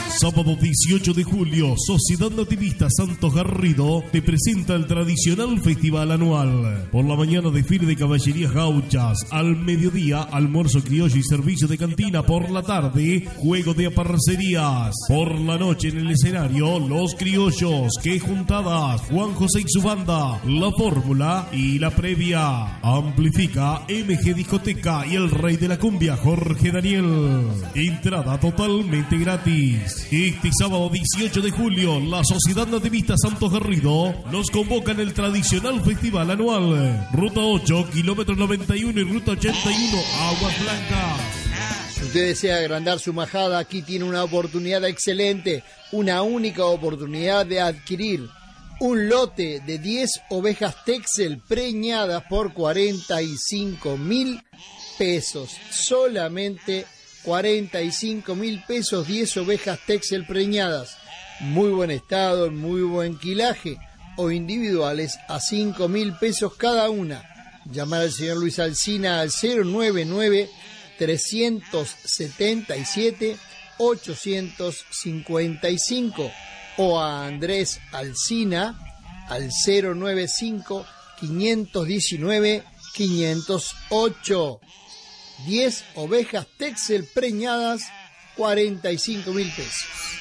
Sábado 18 de julio, Sociedad Nativista Santos Garrido te presenta el tradicional festival anual. Por la mañana, desfile de caballerías gauchas. Al mediodía, almuerzo criollo y servicio de cantina. Por la tarde, juego de aparcerías. Por la noche, en el escenario, Los Criollos, Que Juntadas, Juan José y su banda, La Fórmula y la previa. Amplifica MG Discoteca y el rey de la cumbia, Jorge Daniel. Entrada totalmente gratis. Este sábado 18 de julio, la Sociedad Nativista Santos Garrido nos convoca en el tradicional festival anual. Ruta 8, kilómetro 91 y ruta 81, Aguas Blancas. Si usted desea agrandar su majada, aquí tiene una oportunidad excelente, una única oportunidad de adquirir un lote de 10 ovejas Texel preñadas por 45.000 pesos. Solamente 45.000 pesos, 10 ovejas Texel preñadas. Muy buen estado, muy buen quilaje, o individuales a 5.000 pesos cada una. Llamar al señor Luis Alsina al 099-377-855 o a Andrés Alsina al 095-519-508. 10 ovejas Texel preñadas, 45.000 pesos.